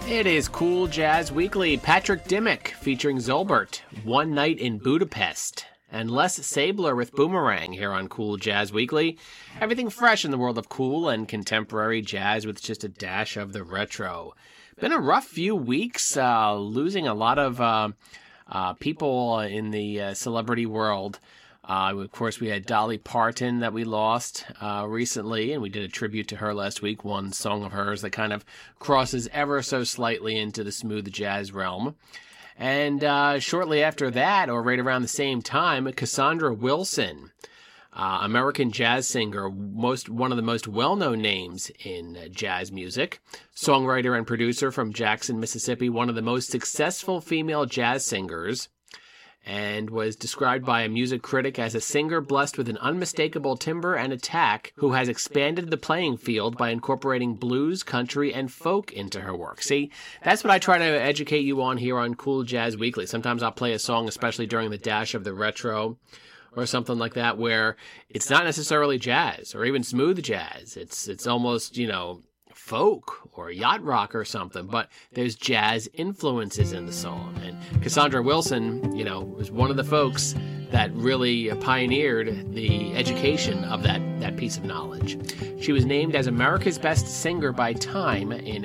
It is Cool Jazz Weekly. Patrick Dimmick featuring Zolbert, One Night in Budapest, and Les Sabler with Boomerang here on Cool Jazz Weekly. Everything fresh in the world of cool and contemporary jazz with just a dash of the retro. Been a rough few weeks, losing a lot of people in the celebrity world. Of course, we had Dolly Parton that we lost recently, and we did a tribute to her last week, one song of hers that kind of crosses ever so slightly into the smooth jazz realm. And shortly after that, or right around the same time, Cassandra Wilson, American jazz singer, one of the most well-known names in jazz music, songwriter and producer from Jackson, Mississippi, one of the most successful female jazz singers, and was described by a music critic as a singer blessed with an unmistakable timbre and attack who has expanded the playing field by incorporating blues, country, and folk into her work. See, that's what I try to educate you on here on Cool Jazz Weekly. Sometimes I'll play a song, especially during the dash of the retro or something like that, where it's not necessarily jazz or even smooth jazz. It's almost, folk or yacht rock or something, but there's jazz influences in the song. And Cassandra Wilson, was one of the folks that really pioneered the education of that piece of knowledge. She was named as America's Best Singer by Time in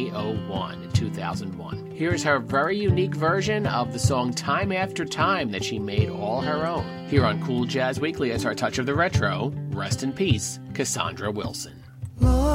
2001. Here's her very unique version of the song Time After Time that she made all her own. Here on Cool Jazz Weekly as our touch of the retro, rest in peace, Cassandra Wilson.